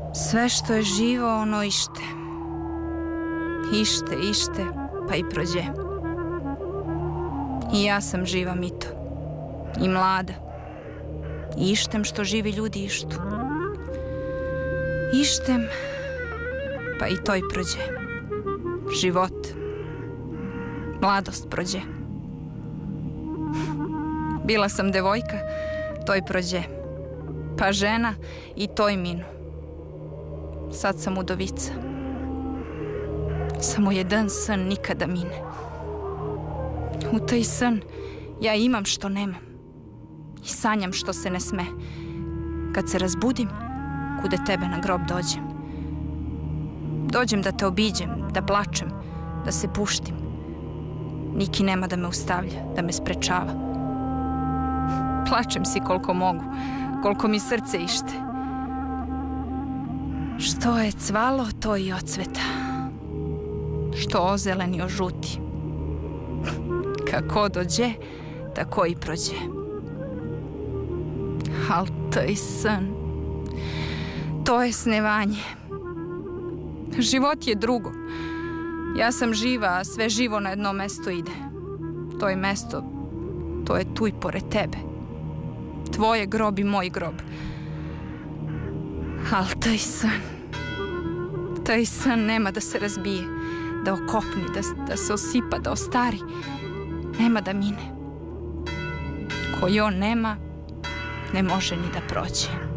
Sve što je živo, ono ište. Ište, pa i prođe. I ja sam živa mito. I mlada. I ištem što živi ljudi ištu. Ištem, pa i to i prođe. Život. Mladost prođe. Bila sam devojka, to i prođe. Pa žena i to i minu. Sad sam udovica. Samo jedan san nikada mine. U taj san ja imam što nemam. I sanjam što se ne sme. Kad se razbudim, kude tebe na grob dođem. Dođem da te obiđem, da plačem, da se puštim. Niki nema da me ustavlja, da me sprečava. Plačem si koliko mogu, koliko mi srce ište. Što je cvalo, to i ocveta. Što ozeleni ožuti. Kako dođe, tako i prođe. Al taj san, to je snevanje. Život je drugo. Ja sam živa, a sve živo na jedno mesto ide. To je mesto, to je tu i pored tebe. Tvoje grob i moj grob. Al taj san nema da se razbije, da okopni, da se osipa, da ostari. Nema da mine. Koji on nema, ne može ni da prođe.